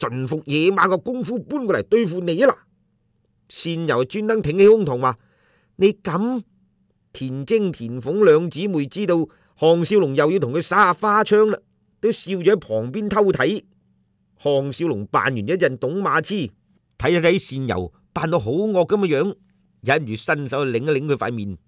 馴服野馬嘅功夫搬過嚟對付你啊！嗱，單由專登挺起胸膛話：你咁？田征田鳳兩姊妹知道項少龍又要同佢耍下花槍啦，都笑咗喺旁邊偷睇。項少龍扮完一陣董馬痴，睇一睇單由扮到好惡咁嘅樣，忍住伸手去擰一擰佢塊面。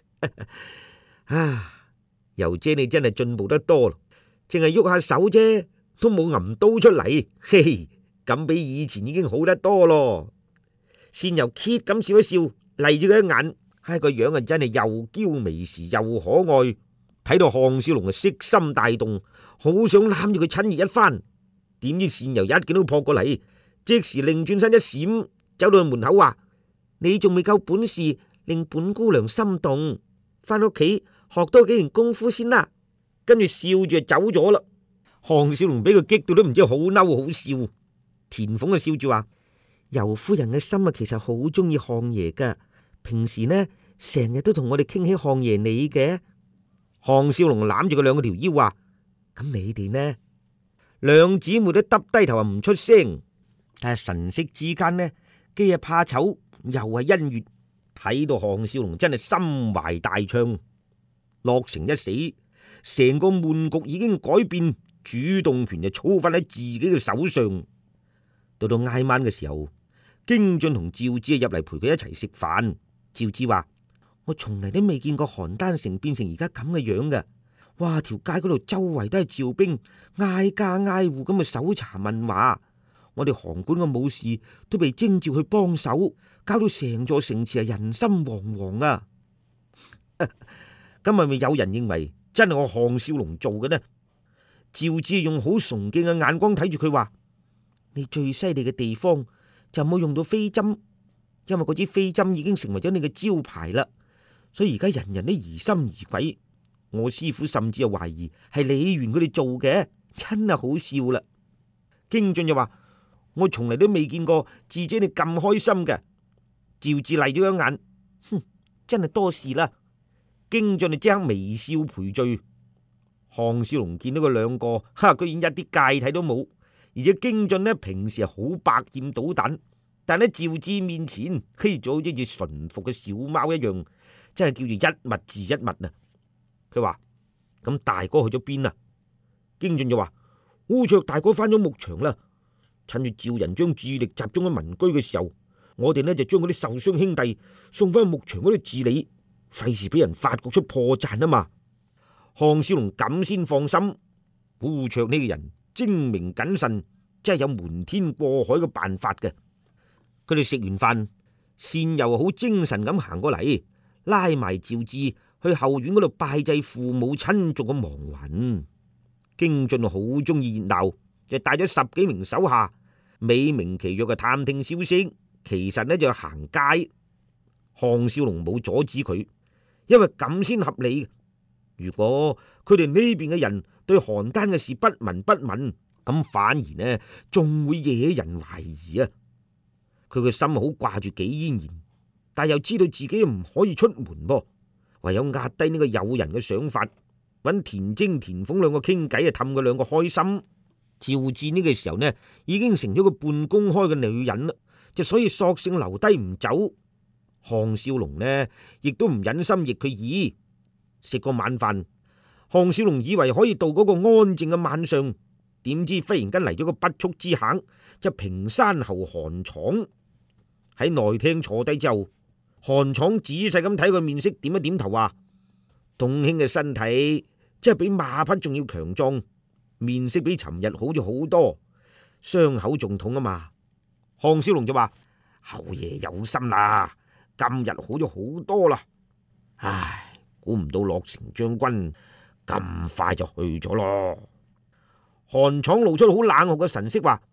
由姐你真係進步得多咯，淨係喐下手啫，都冇揞刀出嚟，嘿嘿，咁比以前已經好得多咯。單由揭咁笑一笑，勵住佢一眼，個樣啊真係又嬌媚時又可愛，睇到項少龍啊色心大動，好想攬住佢親熱一番。點知單由一見到撲過嚟，即時擰轉身一閃，走到去門口話：你仲未夠本事令本姑娘心動，翻屋企學多幾年功夫先啦。跟住笑住就走咗啦。項少龍俾佢激到都唔知好嬲好笑。田鳳就笑住話：尤夫人嘅心啊，其實好中意項爺噶，平時呢成日都同我哋傾起項爺你嘅。項少龍攬住佢兩個條腰話：咁你哋呢？兩姊妹都耷低頭唔出聲，但係神色之間呢，既係怕醜又係欣悅，睇到項少龍真係心懷大暢。洛成一死，成個悶局已經改變，主動權就操翻喺自己嘅手上。到到挨晚嘅時候，京俊同趙志入嚟陪佢一齊食飯。趙志話：我從嚟都未見過邯鄲城變成而家咁嘅樣嘅。哇！條街嗰度周圍都係趙兵，挨家挨戶咁去搜查問話。我哋函館嘅武士都被徵召去幫手，搞到成座城池係人心惶惶啊！咁係咪有人認為真係我項少龍做嘅呢？趙志用好崇敬嘅眼光睇住佢話：你最犀利嘅地方就冇用到飛針，因為嗰支飛針已經成為咗你嘅招牌啦，所以而家人人都疑心疑鬼。我師傅甚至又懷疑係李元佢哋做嘅，真係好笑啦。京俊就話：我從嚟都未見過智姐你咁開心嘅。趙志嚟咗一眼，哼，真係多事啦。京俊就即刻微笑賠罪。項少龍見到佢兩個，居然一啲芥蒂都冇，而且京俊呢平時係好百厭搗蛋，但喺趙志面前，就好似馴服嘅小貓一樣，真係叫做一物治一物啊！佢話：咁大哥去咗邊啊？京俊就話：烏卓大哥翻咗牧場啦。趁住趙人將注意力集中喺民居嘅時候，我哋呢就將嗰啲受傷兄弟送翻去牧場嗰度治理，費事俾人發覺出破綻啊嘛。項少龍咁先放心。烏卓呢個人精明謹慎，真係有瞞天過海嘅辦法嘅。佢哋食完飯，單又好精神咁行過嚟，拉埋趙志去後院嗰度拜祭父母親族嘅亡魂。京俊好中意熱鬧，就帶咗10幾名手下，美名其曰嘅探聽消息，其實呢就行街。項少龍冇阻止佢，因為咁先合理。如果佢哋呢邊嘅人對邯鄲嘅事不聞不問，咁反而呢仲會惹人懷疑啊！佢個心好掛住紀嫣然，但又知道自己唔可以出門噃，唯有壓低呢個誘人嘅想法，揾田征田鳳兩個傾偈啊，氹佢兩個開心。趙志呢個時候呢已經成咗個半公開嘅女人啦，就所以索性留低唔走。項少龍呢亦都唔忍心逆佢意。食過晚飯，項少龍以為可以度嗰個安靜嘅晚上，點知忽然間嚟咗個不速之客，就平山侯韓闖。喺內廳坐低之後，韓闖仔細咁睇佢面色，點一點頭話：董卿嘅身體真係比馬匹仲要強壯，面色比尋日好咗好多，傷口仲痛啊嘛。項少龍就話：侯爺有心啦，今日好咗好多啦。唉，估唔到洛成將軍咁快就去咗咯。韓闖露出好冷酷嘅神色話：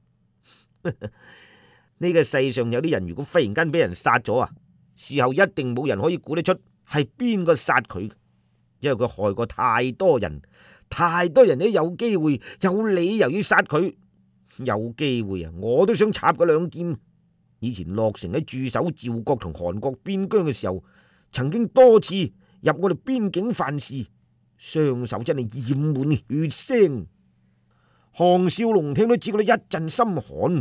呢個世上有啲人如果忽然間俾人殺咗啊，事後一定冇人可以估得出係邊個殺佢，因為佢害過太多人，太多人都有機會有理由要殺佢。有機會啊，我都想插佢兩劍。以前洛成喺駐守趙國同韓國邊疆嘅時候，曾經多次入我哋邊境犯事，雙手真係染滿血腥。 項少龍聽到只覺得一陣心寒。